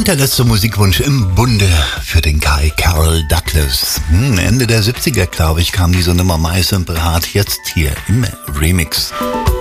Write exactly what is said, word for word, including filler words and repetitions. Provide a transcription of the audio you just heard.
Und der letzte Musikwunsch im Bunde für den Guy Carroll Douglas. Hm, Ende der siebziger, glaube ich, kam diese Nummer My Simple Heart jetzt hier im Remix.